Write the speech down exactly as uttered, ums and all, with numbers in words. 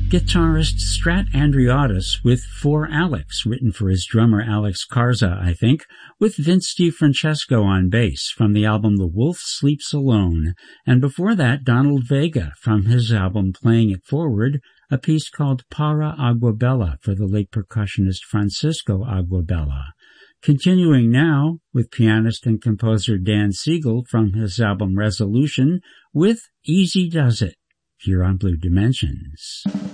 guitarist Strat Andreatis with For Alex, written for his drummer Alex Garza, I think, with Vince DiFrancesco on bass from the album The Wolf Sleeps Alone. And before that, Donald Vega from his album Playing It Forward, a piece called Para Aguabella for the late percussionist Francisco Aguabella. Continuing now with pianist and composer Dan Siegel from his album Resolution with Easy Does It, here on Blue Dimensions.